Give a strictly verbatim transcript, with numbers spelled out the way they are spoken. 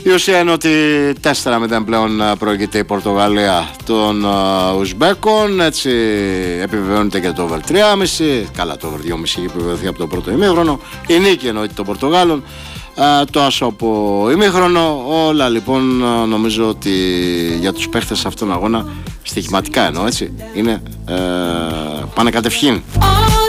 Η ουσία είναι ότι τέσσερα μηδέν πλέον προηγείται η Πορτογαλία των uh, Ουσμπέκων. Έτσι επιβεβαιώνεται και το over τρία κόμμα πέντε. Καλά, το over δύο κόμμα πέντε έχει επιβεβαιωθεί από το πρώτο ημίχρονο. Η νίκη εννοείται των Πορτογάλων. Uh, το άσο από ημίχρονο. Όλα λοιπόν νομίζω ότι για τους παίχτες σε αυτόν τον αγώνα στοιχηματικά εννοώ, έτσι είναι, uh, πάνε κατευχήν.